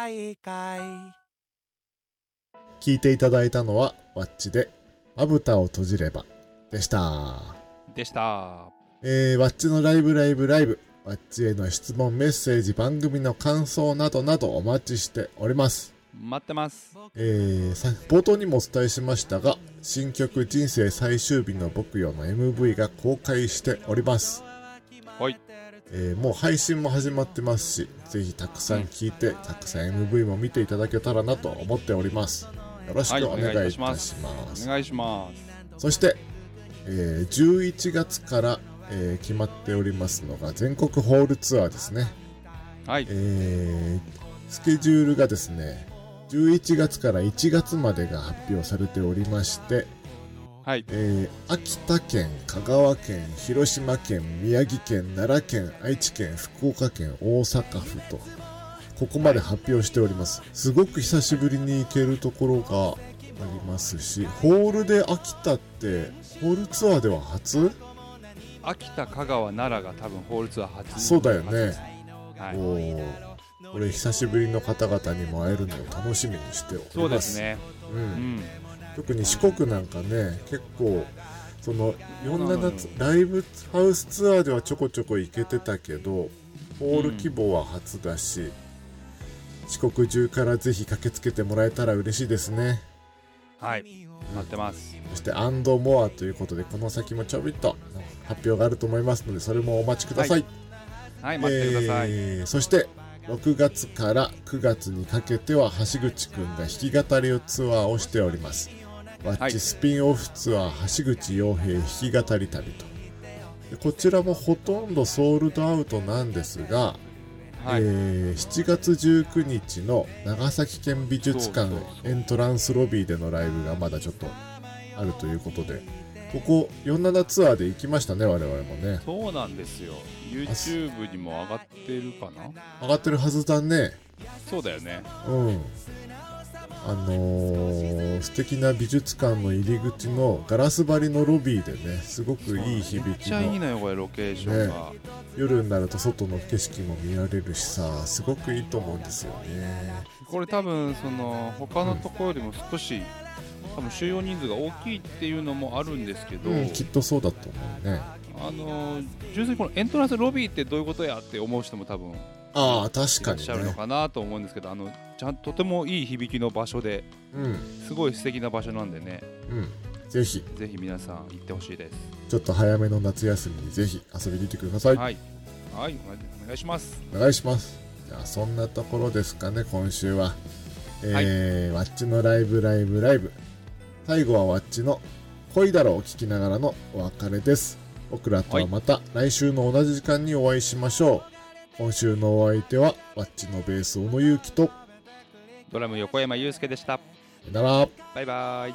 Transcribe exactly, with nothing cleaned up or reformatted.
聞いていただいたのはワッチでまぶたを閉じればでしたでしたえー、ワッチのライブライブライブ、ワッチへの質問、メッセージ、番組の感想などなどお待ちしております。 待ってます。 えー、さ冒頭にもお伝えしましたが、新曲人生最終日の僕よの エムブイ が公開しております。 はい。 えー、もう配信も始まってますし、ぜひたくさん聞いて、うん、たくさん エムブイ も見ていただけたらなと思っております。よろしくお願いいたします。 はい、お願いします。 そして、えー、じゅういちがつからえー、決まっておりますのが全国ホールツアーですね。 はい。 えー、スケジュールがですね、じゅういちがつからいちがつまでが発表されておりまして、 はい。 えー、秋田県、香川県、広島県、宮城県、奈良県、愛知県、福岡県、大阪府と、ここまで発表しております。すごく久しぶりに行けるところがありますし、ホールで秋田って、ホールツアーでは初？ 秋田、香川、奈良が多分ホールツアー初。 そうだよね。 はい、 おー、これ久しぶりの方々にも会えるのを楽しみにしております。 そうですね。 うん。うん、特に四国なんかね、結構そのよんじゅうななライブハウスツアーではちょこちょこ行けてたけど、ホール規模は初だし、うん、四国中からぜひ駆けつけてもらえたら嬉しいですね。 はい。待ってます。 そしてアンドモアということで、この先もちょびっと発表があると思いますので、それもお待ちください。 はい、はい、待ってください。 えー、そしてろくがつからくがつにかけては橋口くんが弾き語りツアーをしております。ワッチスピンオフツアー、橋口洋平弾き語り旅と。でこちらもほとんどソールドアウトなんですが、はい、えー、しちがつじゅうくにちの長崎県美術館エントランスロビーでのライブがまだちょっとあるということで、ここよんじゅうななツアーで行きましたね、我々もね。 そうなんですよ。 YouTube にも上がってるかな。 上がってるはずだね。 そうだよね。 うん。あのー、素敵な美術館の入り口のガラス張りのロビーでね、すごくいい響きの。めっちゃいいのよこれ、ロケーションが、ね、 夜になると外の景色も見られるしさ、すごくいいと思うんですよね。 これ多分その他のところよりも少し、うん、多分収容人数が大きいっていうのもあるんですけど、 うん、きっとそうだと思うね。 あの純粋にこのエントランスロビーってどういうことやって思う人も多分ああ確かにねいらっしゃるのかなと思うんですけど、あのちゃんとてもいい響きの場所で、うん、すごい素敵な場所なんでね、 うん、ぜひぜひ皆さん行ってほしいです。 ちょっと早めの夏休みにぜひ遊びに来てください。 はい、はい、お願いします。 お願いします。じゃあそんなところですかね、今週は。えーはい、ワッチのライブライブライブ、最後はワッチの恋だろを聞きながらのお別れです。僕らとはまた来週の同じ時間にお会いしましょう。今週のお相手はワッチのベース小野裕樹とドラム横山裕介でした。 さよなら。 バイバイ。